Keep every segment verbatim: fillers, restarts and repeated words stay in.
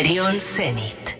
Trión Zenit.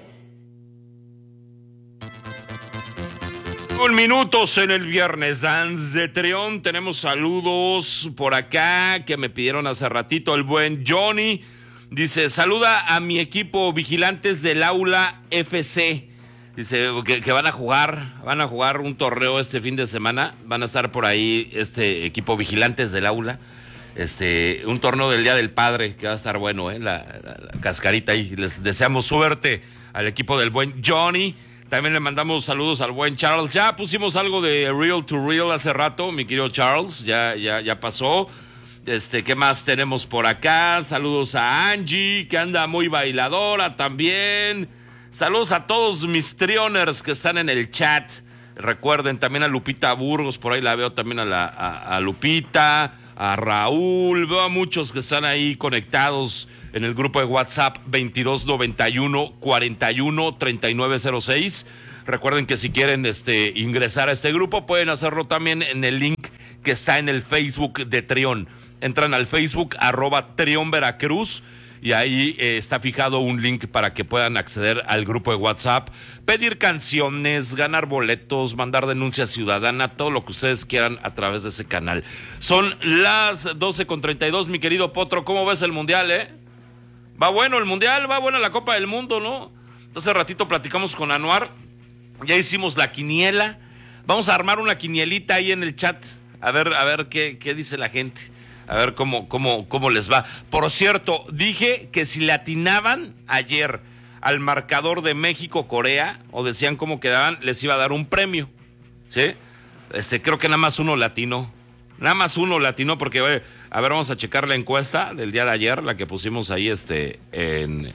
Un minutos en el Viernes Dance de Trión. Tenemos saludos por acá que me pidieron hace ratito. El buen Johnny dice: saluda a mi equipo Vigilantes del Aula F C. Dice que, que van a jugar, van a jugar un torneo este fin de semana. Van a estar por ahí este equipo Vigilantes del Aula. Este, un torneo del Día del Padre que va a estar bueno, ¿eh? La, la, la cascarita ahí. Les deseamos suerte al equipo del buen Johnny. También le mandamos saludos al buen Charles. Ya pusimos algo de Real to Real hace rato, mi querido Charles. Ya, ya, ya pasó. Este, ¿qué más tenemos por acá? Saludos a Angie, que anda muy bailadora también. Saludos a todos mis trioners que están en el chat. Recuerden también a Lupita Burgos, por ahí la veo también a, la, a, a Lupita, a Raúl. Veo a muchos que están ahí conectados en el grupo de WhatsApp veintidós noventa y uno cuarenta y uno treinta y nueve cero seis. Recuerden que si quieren este, ingresar a este grupo, pueden hacerlo también en el link que está en el Facebook de Trión. Entran al Facebook, arroba Trión Veracruz, y ahí eh, está fijado un link para que puedan acceder al grupo de WhatsApp, pedir canciones, ganar boletos, mandar denuncia ciudadana, todo lo que ustedes quieran a través de ese canal. Son las doce con treinta y dos, mi querido Potro. ¿Cómo ves el Mundial, eh? Va bueno el Mundial, va buena la Copa del Mundo, ¿no? Hace ratito platicamos con Anuar, ya hicimos la quiniela. Vamos a armar una quinielita ahí en el chat, a ver, a ver qué, qué dice la gente, a ver cómo, cómo, cómo les va. Por cierto, dije que si le atinaban ayer al marcador de México-Corea, o decían cómo quedaban, les iba a dar un premio, ¿sí? Este, creo que nada más uno latinó. Nada más uno latino, porque oye, a ver, vamos a checar la encuesta del día de ayer, la que pusimos ahí este en,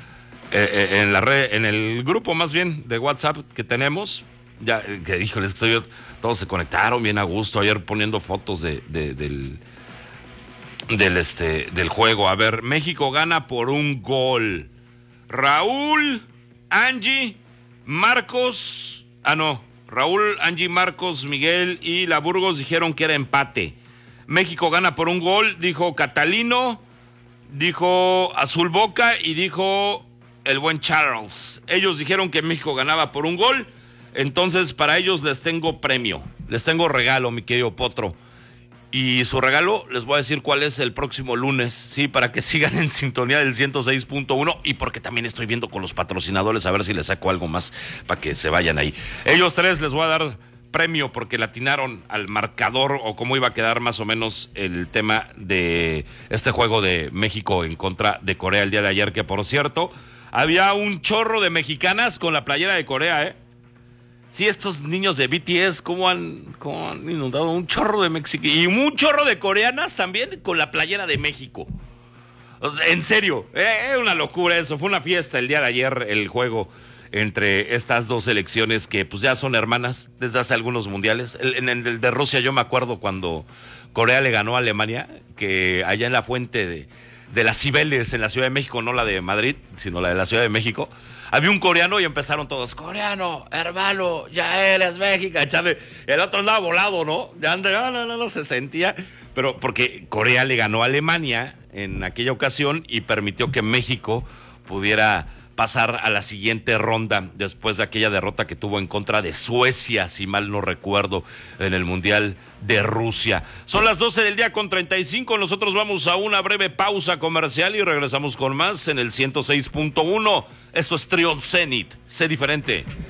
en, en la red, en el grupo más bien de WhatsApp que tenemos. Ya, que híjoles, que estoy, todos se conectaron bien a gusto ayer poniendo fotos de, de, del, del, este, del juego. A ver, México gana por un gol. Raúl, Angie, Marcos, ah no. Raúl, Angie, Marcos, Miguel y la Burgos dijeron que era empate. México gana por un gol, dijo Catalino, dijo Azul Boca y dijo el buen Charles. Ellos dijeron que México ganaba por un gol, entonces para ellos les tengo premio, les tengo regalo, mi querido Potro. Y su regalo, les voy a decir cuál es el próximo lunes, sí, para que sigan en sintonía del ciento seis punto uno y porque también estoy viendo con los patrocinadores a ver si les saco algo más para que se vayan ahí. Ellos tres les voy a dar premio porque latinaron al marcador o cómo iba a quedar más o menos el tema de este juego de México en contra de Corea el día de ayer, que por cierto, había un chorro de mexicanas con la playera de Corea, ¿eh? Sí, estos niños de B T S, ¿cómo han, cómo han inundado un chorro de mexicanas? Y un chorro de coreanas también con la playera de México. En serio, es eh, una locura eso. Fue una fiesta el día de ayer, el juego entre estas dos selecciones que pues ya son hermanas desde hace algunos mundiales. El, en el de Rusia yo me acuerdo cuando Corea le ganó a Alemania, que allá en la fuente de, de las Cibeles, en la Ciudad de México, no la de Madrid, sino la de la Ciudad de México, había un coreano y empezaron todos, coreano, hermano, ya eres México, chale. El otro andaba volado, ¿no? Ya no, no, no, no se sentía, pero porque Corea le ganó a Alemania en aquella ocasión y permitió que México pudiera pasar a la siguiente ronda después de aquella derrota que tuvo en contra de Suecia, si mal no recuerdo, en el Mundial de Rusia. Son las doce del día con treinta y cinco, nosotros vamos a una breve pausa comercial y regresamos con más en el ciento seis punto uno. Esto es Trión Zenit, sé diferente.